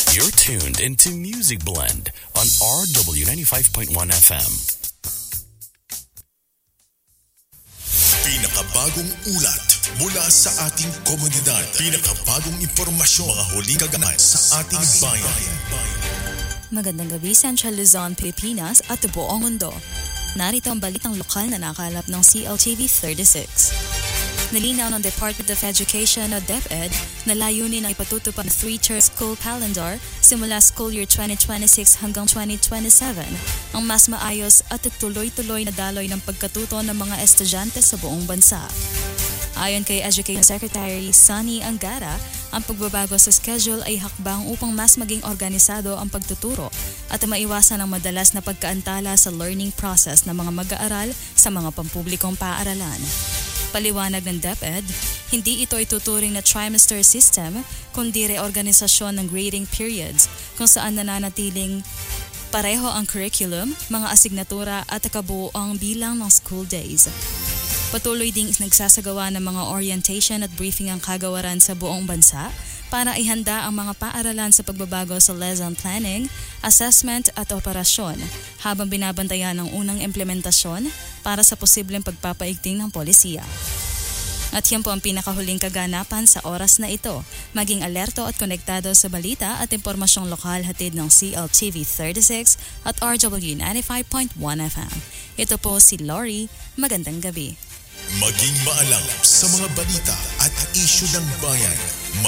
You're tuned into Music Blend on RW95.1 FM. Pinakabagong ulat mula sa ating komunidad. Pinakabagong impormasyon, mga huling kaganap sa ating bayan. Magandang gabi, Central Luzon, Pilipinas at buong mundo. Narito ang balitang lokal na nakalap ng CLTV 36. Nalinaw ng Department of Education o DepEd na layunin ang ipatutupad ng 3-tier school calendar simula school year 2026 hanggang 2027 ang mas maayos at tuloy-tuloy na daloy ng pagkatuto ng mga estudyante sa buong bansa. Ayon kay Education Secretary Sunny Angara, ang pagbabago sa schedule ay hakbang upang mas maging organisado ang pagtuturo at maiwasan ang madalas na pagkaantala sa learning process ng mga mag-aaral sa mga pampublikong paaralan. Paliwanag ng DepEd, hindi ito ituturing na trimester system kundi reorganisasyon ng grading periods kung saan nananatiling pareho ang curriculum, mga asignatura at kabuuang bilang ng school days. Patuloy ding nagsasagawa ng mga orientation at briefing ang kagawaran sa buong bansa para ihanda ang mga paaralan sa pagbabago sa lesson planning, assessment at operasyon habang binabantayan ang unang implementasyon para sa posibleng pagpapaigting ng polisiya. At yan po ang pinakahuling kaganapan sa oras na ito. Maging alerto at konektado sa balita at impormasyong lokal hatid ng CLTV 36 at RW 95.1 FM. Ito po si Lori. Magandang gabi. Maging maalam sa mga balita at isyu ng bayan.